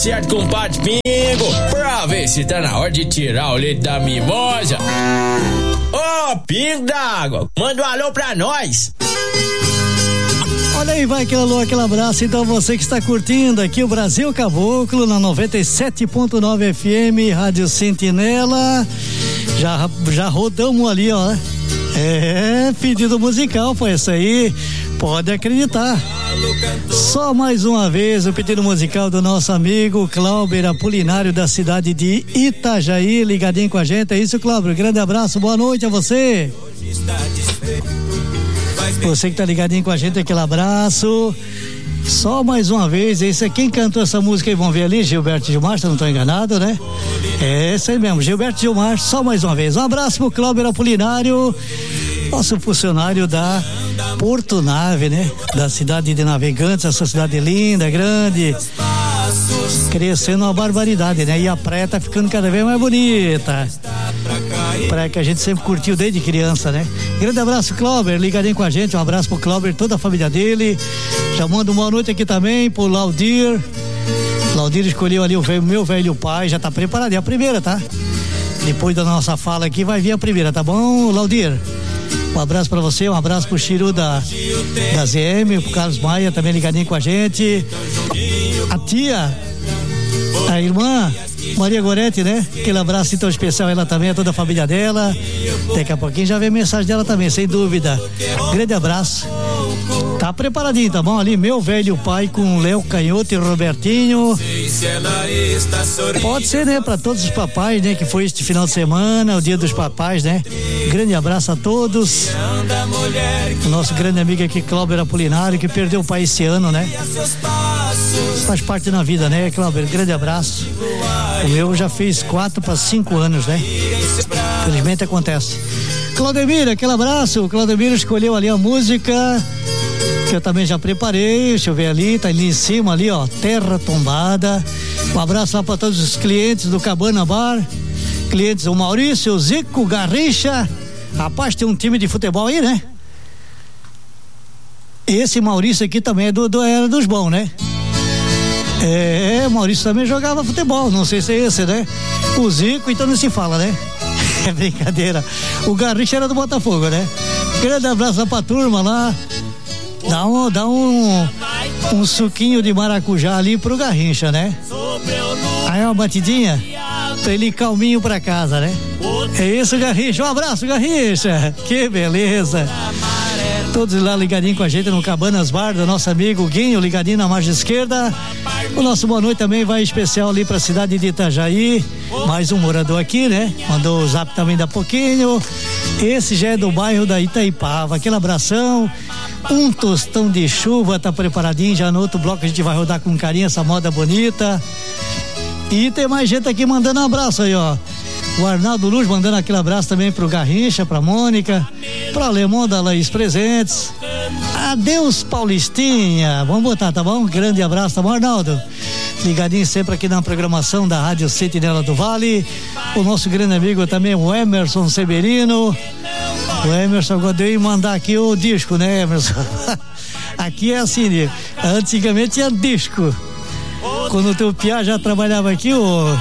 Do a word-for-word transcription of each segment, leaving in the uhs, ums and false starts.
Certo, compadre Pingo, pra ver se tá na hora de tirar o leite da mimosa. Ô, oh, Pingo d'água, manda um alô pra nós. Olha aí, vai aquele alô, aquele abraço. Então você que está curtindo aqui o Brasil Caboclo na noventa e sete ponto nove F M, Rádio Sentinela. Já, já rodamos ali, ó. É, pedido musical foi esse aí, pode acreditar. Só mais uma vez o pedido musical do nosso amigo Cláudio Apolinário, da cidade de Itajaí, ligadinho com a gente. É isso, Cláudio, grande abraço, boa noite a você. Você que tá ligadinho com a gente, aquele abraço. Só mais uma vez, esse é quem cantou essa música aí, vamos ver ali, Gilberto Gilmar, se eu não tô enganado, né? É esse aí mesmo, Gilberto Gilmar, só mais uma vez. Um abraço pro Cláudio Apolinário, nosso funcionário da Porto Nave, né? Da cidade de Navegantes, essa cidade linda, grande, crescendo uma barbaridade, né? E a praia tá ficando cada vez mais bonita. Praia que a gente sempre curtiu desde criança, né? Grande abraço, Cláudio, ligadinho com a gente, um abraço pro Cláudio e toda a família dele. Já mando uma boa noite aqui também pro Laudir. Laudir escolheu ali o velho, meu velho pai, já tá preparado, é a primeira, tá? Depois da nossa fala aqui vai vir a primeira, tá bom, Laudir? Um abraço pra você, um abraço pro Chiru da, da Z M, pro Carlos Maia também ligadinho com a gente. A tia, a irmã Maria Goretti, né? Aquele abraço tão especial, ela também, a toda a família dela. Daqui a pouquinho já vem a mensagem dela também, sem dúvida. Grande abraço. Tá preparadinho, tá bom? Ali, meu velho pai com Léo Canhoto e Robertinho. Pode ser, né? Pra todos os papais, né? Que foi este final de semana, o dia dos papais, né? Grande abraço a todos. O nosso grande amigo aqui, Cláudio Apolinário, que perdeu o pai esse ano, né? Faz parte da vida, né, Cláudio? Grande abraço. O meu já fez quatro para cinco anos, né? Felizmente acontece. Claudemir, aquele abraço. O Claudemir escolheu ali a música que eu também já preparei. Deixa eu ver ali, tá ali em cima, ali, ó, Terra Tombada. Um abraço lá para todos os clientes do Cabana Bar. Clientes, o Maurício, o Zico, o Garrincha. Rapaz, tem um time de futebol aí, né? Esse Maurício aqui também é do, do, era dos bons, né? É, Maurício também jogava futebol, não sei se é esse, né? O Zico, então não se fala, né? É brincadeira. O Garrincha era do Botafogo, né? Grande abraço pra turma lá. Dá um, dá um, um suquinho de maracujá ali pro Garrincha, né? Aí uma batidinha pra ele ir calminho pra casa, né? É isso, Garrincha. Um abraço, Garrincha. Que beleza. Todos lá ligadinho com a gente no Cabanas Bar, do nosso amigo Guinho, ligadinho na margem esquerda. O nosso boa noite também vai especial ali pra cidade de Itajaí. Mais um morador aqui, né? Mandou o zap também da pouquinho. Esse já é do bairro da Itaipava. Aquele abração. Um tostão de chuva, tá preparadinho. Já no outro bloco a gente vai rodar com carinho essa moda bonita. E tem mais gente aqui mandando um abraço aí, ó. O Arnaldo Luz mandando aquele abraço também pro Garrincha, pra Mônica, pro Alemão da Laís Presentes. Adeus, Paulistinha. Vamos botar, tá bom? Grande abraço, tá bom, Arnaldo? Ligadinho sempre aqui na programação da Rádio Sentinela do Vale. O nosso grande amigo também, o Emerson Severino. O Emerson agora ia mandar aqui o disco, né, Emerson? Aqui é assim, né? Antigamente tinha disco. Quando o teu piá já trabalhava aqui, o...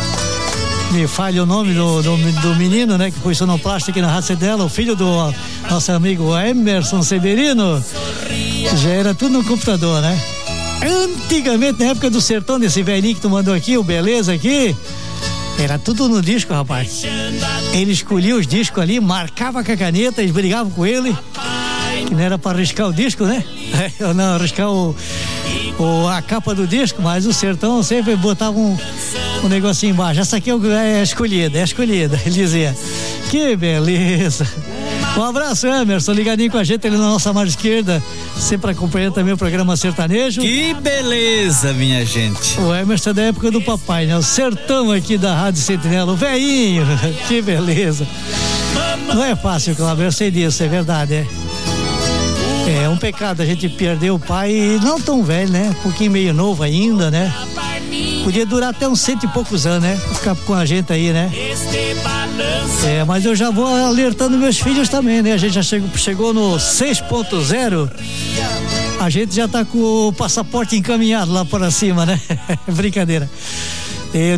me falha o nome do, do, do menino, né, que foi sonoplasta aqui na Rádio dela, o filho do nosso amigo Emerson Severino. Já era tudo no computador, né? Antigamente, na época do sertão, desse velhinho que tu mandou aqui, o Beleza aqui, era tudo no disco, rapaz. Ele escolhia os discos ali, marcava com a caneta, eles brigavam com ele, que não era para arriscar o disco, né? É, não, arriscar o, o, a capa do disco, mas o sertão sempre botava um, um negocinho embaixo. Essa aqui é a escolhida, é a escolhida, ele dizia. Que beleza. Um abraço, Emerson, ligadinho com a gente ali na nossa margem esquerda, sempre acompanhando também o programa Sertanejo. Que beleza, minha gente. O Emerson é da época do papai, né? O sertão aqui da Rádio Sentinela, o velhinho, que beleza. Não é fácil, Cláudio, eu sei disso, é verdade, é. É um pecado a gente perder o pai, não tão velho, né? Um pouquinho meio novo ainda, né? Podia durar até uns cento e poucos anos, né? Ficar com a gente aí, né? É, mas eu já vou alertando meus filhos também, né? A gente já chegou, chegou no seis ponto zero. A gente já tá com o passaporte encaminhado lá para cima, né? Brincadeira.